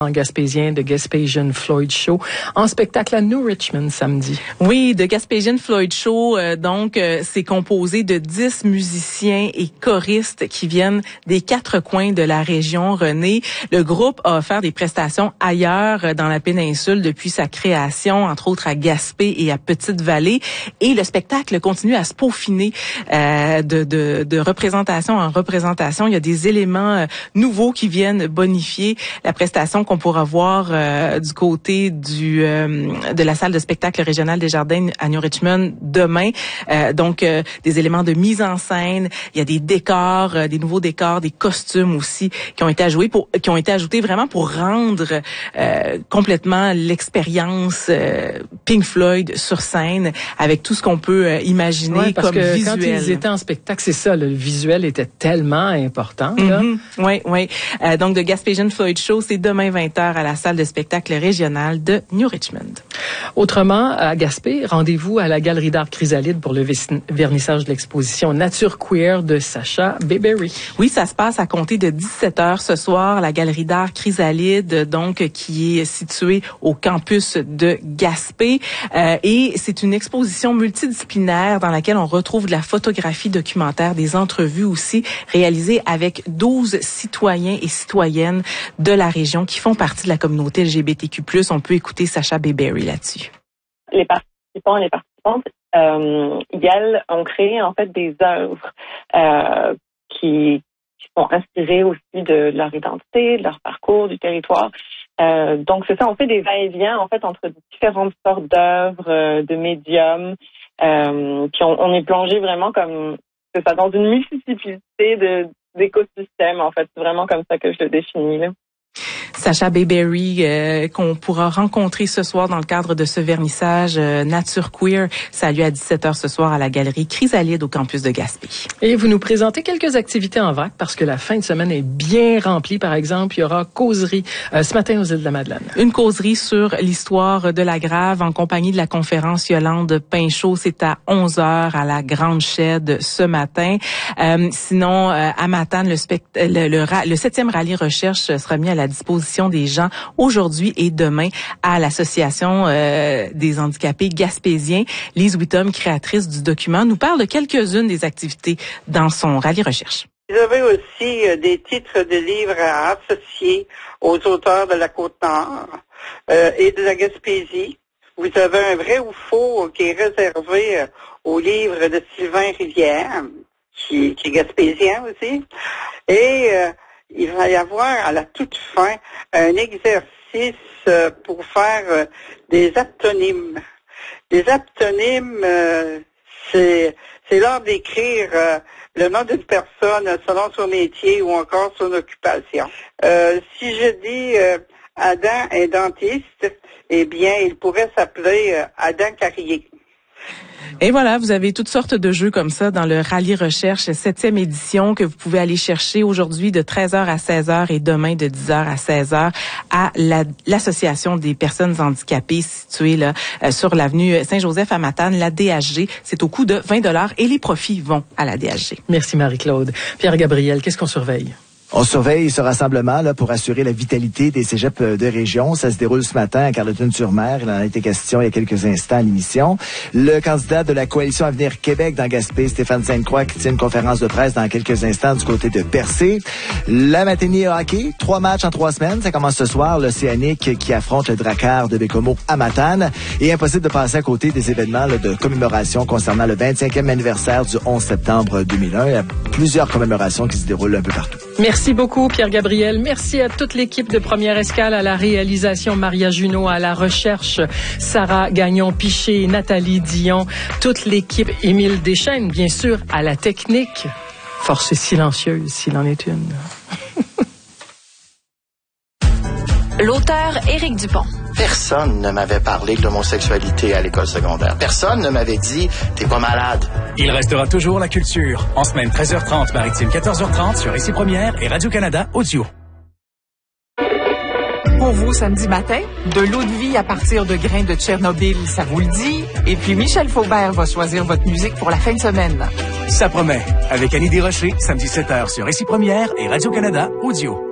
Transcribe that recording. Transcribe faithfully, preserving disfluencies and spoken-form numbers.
En gaspésien, de Gaspésian Floyd Show, en spectacle à New Richmond samedi. Oui, de Gaspésian Floyd Show, euh, donc euh, c'est composé de dix musiciens et choristes qui viennent des quatre coins de la région. René, le groupe a offert des prestations ailleurs euh, dans la péninsule depuis sa création, entre autres à Gaspé et à Petite-Vallée, et le spectacle continue à se peaufiner euh, de, de, de représentation en représentation. Il y a des éléments euh, nouveaux qui viennent bonifier la prestation qu'on pourra voir euh, du côté du euh, de la salle de spectacle régionale des Jardins à New Richmond demain. Euh, donc euh, des éléments de mise en scène, il y a des décors, euh, des nouveaux décors, des costumes aussi qui ont été ajoutés pour qui ont été ajoutés vraiment pour rendre euh, complètement l'expérience euh, Pink Floyd sur scène avec tout ce qu'on peut euh, imaginer ouais, parce comme que visuel. Quand ils étaient en spectacle, c'est ça, le visuel était tellement important. Là. Mm-hmm. Oui, oui. Euh, donc de Gaspésian Floyd Show, c'est demain vingt heures à la salle de spectacle régionale de New Richmond. Autrement, à Gaspé, rendez-vous à la Galerie d'art Chrysalide pour le vernissage de l'exposition Nature Queer de Sacha Béberry. Oui, ça se passe à compter de dix-sept heures ce soir, la Galerie d'art Chrysalide, donc qui est située au campus de Gaspé. Euh, et c'est une exposition multidisciplinaire dans laquelle on retrouve de la photographie documentaire, des entrevues aussi réalisées avec douze citoyens et citoyennes de la région qui font partie de la communauté L G B T Q plus. On peut écouter Sacha Béberry là-dessus. Les participants et les participantes, euh, elles ont créé en fait des œuvres euh, qui, qui sont inspirées aussi de leur identité, de leur parcours, du territoire. Euh, donc c'est ça, on fait des va-et-vient en fait entre différentes sortes d'œuvres, euh, de médiums. Euh, puis on, on est plongé vraiment comme c'est ça dans une multiplicité de d'écosystèmes en fait. C'est vraiment comme ça que je le définis là. Sacha Béberry, euh, qu'on pourra rencontrer ce soir dans le cadre de ce vernissage euh, Nature Queer. Ça a lieu à dix-sept heures ce soir à la Galerie Chrysalide au campus de Gaspé. Et vous nous présentez quelques activités en vrac parce que la fin de semaine est bien remplie. Par exemple, il y aura causerie euh, ce matin aux îles de la Madeleine. Une causerie sur l'histoire de la Grave en compagnie de la conférence Yolande Pinchot. C'est à onze heures à la Grande Shed ce matin. Euh, sinon, euh, à Matane, le, spect- le, le, le septième rallye recherche sera mis à la disposition des gens aujourd'hui et demain à l'association euh, des handicapés gaspésiens. Lise Whittom, créatrice du document, nous parle de quelques-unes des activités dans son rallye recherche. Vous avez aussi euh, des titres de livres à associer aux auteurs de la Côte-Nord euh, et de la Gaspésie. Vous avez un vrai ou faux qui est réservé euh, aux livres de Sylvain Rivière, qui, qui est gaspésien aussi. Et euh, il va y avoir à la toute fin un exercice euh, pour faire euh, des aptonymes. Des aptonymes, euh, c'est, c'est l'art d'écrire euh, le nom d'une personne selon son métier ou encore son occupation. Euh, si je dis euh, Adam est dentiste, eh bien, il pourrait s'appeler euh, Adam Carrier. Et voilà, vous avez toutes sortes de jeux comme ça dans le Rallye Recherche septième édition que vous pouvez aller chercher aujourd'hui de treize heures à seize heures et demain de dix heures à seize heures à la, l'Association des personnes handicapées située là euh, sur l'avenue Saint-Joseph à Matane, la D H G. C'est au coût de vingt dollars et les profits vont à la D H G. Merci Marie-Claude. Pierre-Gabriel, qu'est-ce qu'on surveille? On surveille ce rassemblement là pour assurer la vitalité des cégeps de région. Ça se déroule ce matin à Carleton-sur-Mer. Il en a été question il y a quelques instants à l'émission. Le candidat de la Coalition Avenir Québec dans Gaspé, Stéphane Sainte-Croix, qui tient une conférence de presse dans quelques instants du côté de Percé. La matinée hockey, trois matchs en trois semaines. Ça commence ce soir. L'Océanique qui affronte le Drakkar de Bécomo à Matane. Et impossible de passer à côté des événements là, de commémoration concernant le vingt-cinquième anniversaire du onze septembre deux mille un. Il y a plusieurs commémorations qui se déroulent un peu partout. Merci beaucoup, Pierre-Gabriel. Merci à toute l'équipe de Première Escale, à la réalisation, Maria Junot, à la recherche, Sarah Gagnon-Piché, Nathalie Dion, toute l'équipe, Émile Deschênes, bien sûr, à la technique. Force silencieuse, s'il en est une. L'auteur Éric Dupont. Personne ne m'avait parlé de l'homosexualité à l'école secondaire. Personne ne m'avait dit « t'es pas malade ». Il restera toujours la culture. En semaine treize heures trente, maritime quatorze heures trente sur Ici Première et Radio-Canada Audio. Pour vous, samedi matin, de l'eau de vie à partir de grains de Tchernobyl, ça vous le dit. Et puis Michel Faubert va choisir votre musique pour la fin de semaine. Ça promet. Avec Annie Desrochers, samedi sept heures sur Ici Première et Radio-Canada Audio.